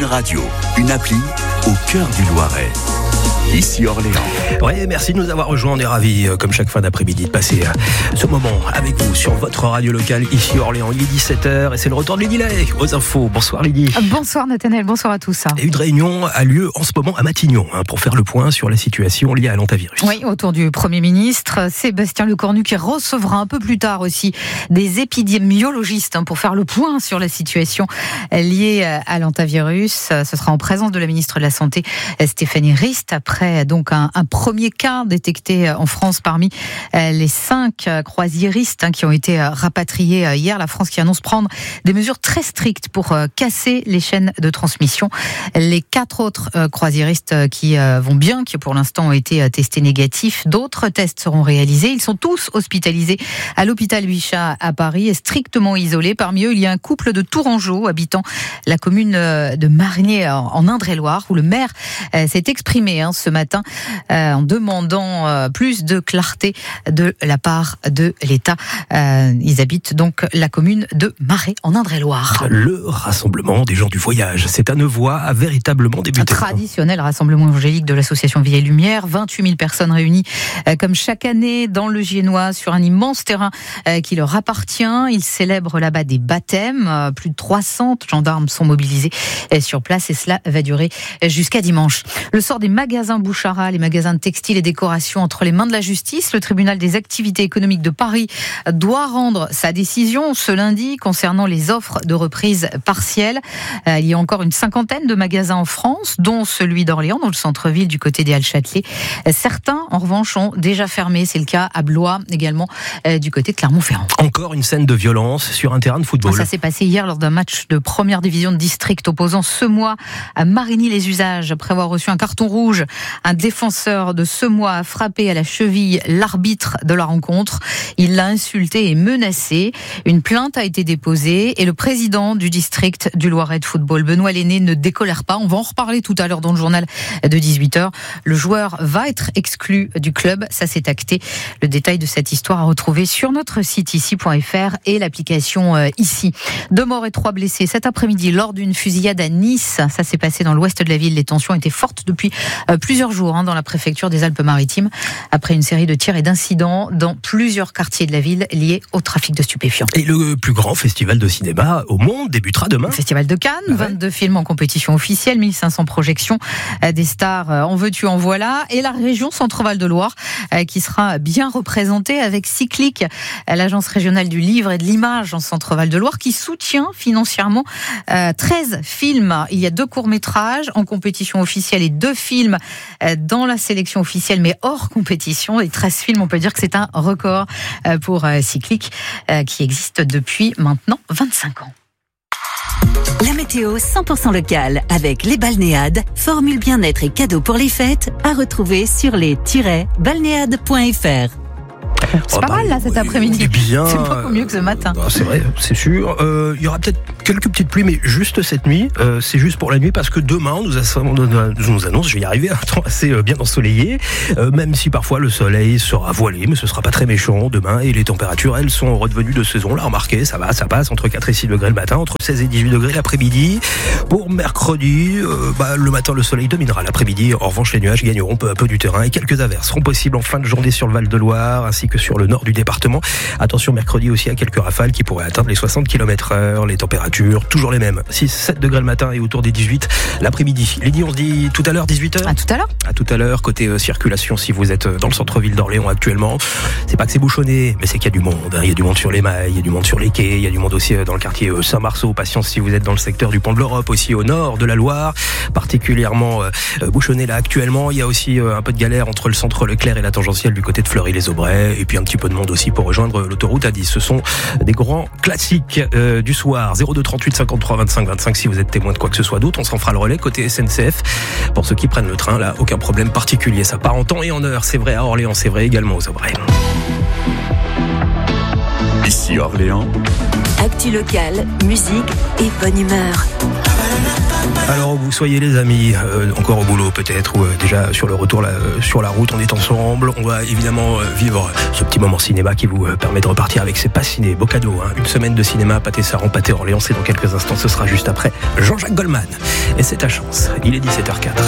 Une radio, une appli au cœur du Loiret. Ici Orléans. Ouais, merci de nous avoir rejoints. On est ravis, comme chaque fin d'après-midi, de passer ce moment avec vous sur votre radio locale, ici Orléans. Il est 17h et c'est le retour de Lydie Lay aux infos. Bonsoir Lydie. Bonsoir Nathanaël, bonsoir à tous. Et une réunion a lieu en ce moment à Matignon pour faire le point sur la situation liée à l'hantavirus. Oui, autour du Premier ministre Sébastien Lecornu qui recevra un peu plus tard aussi des épidémiologistes pour faire le point sur la situation liée à l'hantavirus. Ce sera en présence de la ministre de la Santé Stéphanie Rist après donc un premier cas détecté en France parmi les 5 croisiéristes qui ont été rapatriés hier. La France qui annonce prendre des mesures très strictes pour casser les chaînes de transmission. Les 4 autres croisiéristes qui vont bien, qui pour l'instant ont été testés négatifs. D'autres tests seront réalisés. Ils sont tous hospitalisés à l'hôpital Bichat à Paris et strictement isolés. Parmi eux, il y a un couple de Tourangeau habitant la commune de Marigny en Indre-et-Loire où le maire s'est exprimé ce matin en demandant plus de clarté de la part de l'État. Ils habitent donc la commune de Marais en Indre-et-Loire. Le rassemblement des gens du voyage, c'est à Nevoy, a véritablement débuté. Un traditionnel rassemblement évangélique de l'association Vie et Lumière. 28 000 personnes réunies comme chaque année dans le Giennois sur un immense terrain qui leur appartient. Ils célèbrent là-bas des baptêmes. Plus de 300 gendarmes sont mobilisés sur place et cela va durer jusqu'à dimanche. Le sort des magasins Bouchara, les magasins de textiles et décoration entre les mains de la justice. Le tribunal des activités économiques de Paris doit rendre sa décision ce lundi concernant les offres de reprise partielle. Il y a encore une 50aine de magasins en France, dont celui d'Orléans, dans le centre-ville du côté des Halles-Châtelet. Certains, en revanche, ont déjà fermé. C'est le cas à Blois, également du côté de Clermont-Ferrand. Encore une scène de violence sur un terrain de football. Ça s'est passé hier lors d'un match de première division de district opposant Semois à Marigny-les-Usages. Après avoir reçu un carton rouge, un défenseur de Semois a frappé à la cheville l'arbitre de la rencontre. Il l'a insulté et menacé. Une plainte a été déposée et le président du district du Loiret de football, Benoît Lenné, ne décolère pas. On va en reparler tout à l'heure dans le journal de 18h. Le joueur va être exclu du club. Ça s'est acté. Le détail de cette histoire à retrouver sur notre site ici.fr et l'application ici. 2 morts et 3 blessés cet après-midi lors d'une fusillade à Nice. Ça s'est passé dans l'ouest de la ville. Les tensions étaient fortes depuis plusieurs jours dans la préfecture des Alpes-Maritimes après une série de tirs et d'incidents dans plusieurs quartiers de la ville liés au trafic de stupéfiants. Et le plus grand festival de cinéma au monde débutera demain. Le Festival de Cannes, 22 films en compétition officielle, 1500 projections, des stars en veux-tu en voilà, et la région Centre-Val de Loire qui sera bien représentée avec Cyclic, l'agence régionale du livre et de l'image en Centre-Val de Loire qui soutient financièrement 13 films. Il y a 2 courts-métrages en compétition officielle et 2 films dans la sélection officielle mais hors compétition. Et 13 films, on peut dire que c'est un record pour Cyclic qui existe depuis maintenant 25 ans. La météo 100% locale avec les balnéades, formule bien-être et cadeaux pour les fêtes à retrouver sur les-balnéades.fr. C'est pas mal là cet après-midi. Bien. C'est beaucoup mieux que ce matin. C'est vrai, c'est sûr. Il y aura peut-être quelques petites pluies, mais juste cette nuit. C'est juste pour la nuit parce que demain, on nous annonce, je vais y arriver, un temps assez bien ensoleillé. Même si parfois le soleil sera voilé, mais ce sera pas très méchant demain. Et les températures, elles sont redevenues de saison. Là, remarquez, ça passe entre 4 et 6 degrés le matin, entre 16 et 18 degrés l'après-midi. Pour mercredi, le matin, le soleil dominera l'après-midi. En revanche, les nuages gagneront peu à peu du terrain et quelques averses seront possibles en fin de journée sur le Val-de-Loire ainsi que sur le nord du département. Attention, mercredi aussi à quelques rafales qui pourraient atteindre les 60 km/h. Les températures, toujours les mêmes. 6-7 degrés le matin et autour des 18 l'après-midi. Lydie, on se dit tout à l'heure, 18h ? À tout à l'heure. À tout à l'heure. Côté circulation, si vous êtes dans le centre-ville d'Orléans actuellement, c'est pas que c'est bouchonné, mais c'est qu'il y a du monde. Il y a du monde sur les mailles, il y a du monde sur les quais, il y a du monde aussi dans le quartier Saint-Marceau. Patience si vous êtes dans le secteur du Pont de l'Europe, aussi au nord de la Loire, particulièrement bouchonné là actuellement. Il y a aussi un peu de galère entre le centre Leclerc et la tangentielle du côté de Fleury-les-Aubrais, et puis un petit peu de monde aussi pour rejoindre l'autoroute A10. Ce sont des grands classiques du soir. 02 38 53 25 25 si vous êtes témoin de quoi que ce soit d'autre. On s'en fera le relais côté SNCF. Pour ceux qui prennent le train, là, aucun problème particulier. Ça part en temps et en heure. C'est vrai à Orléans, c'est vrai également aux Aubrais. Ici Orléans. Actu locale, musique et bonne humeur. Alors vous soyez les amis, encore au boulot peut-être, ou déjà sur le retour sur la route, on est ensemble. On va évidemment vivre ce petit moment cinéma qui vous permet de repartir avec ses passes ciné, beau cadeau. Une semaine de cinéma, Pâté Saran, Pâté Orléans, c'est dans quelques instants, ce sera juste après Jean-Jacques Goldman. Et c'est ta chance. Il est 17h04.